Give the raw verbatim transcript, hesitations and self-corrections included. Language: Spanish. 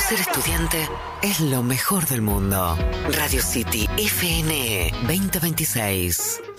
ser estudiante es lo mejor del mundo. Radio City F N E veinte veintiséis.